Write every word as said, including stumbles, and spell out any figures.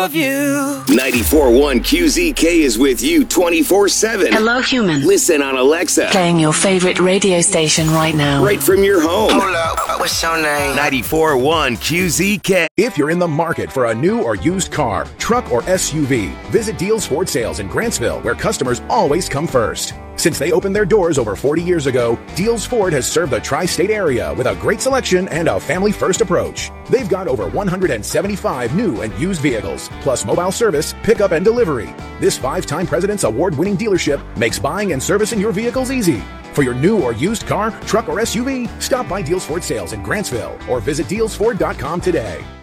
love you. ninety-four point one Q Z K is with you twenty-four seven. Hello, human. Listen on Alexa. Playing your favorite radio station right now. Right from your home. Hold up, what's your name? ninety-four point one Q Z K. If you're in the market for a new or used car, truck, or S U V, visit Deals Ford Sales in Grantsville, where customers always come first. Since they opened their doors over forty years ago, Deals Ford has served the tri-state area with a great selection and a family-first approach. They've got over one hundred seventy-five new and used vehicles, plus mobile service, pickup, and delivery. This five-time President's Award-winning dealership makes buying and servicing your vehicles easy. For your new or used car, truck, or S U V, stop by Deals Ford Sales in Grantsville or visit deals ford dot com today.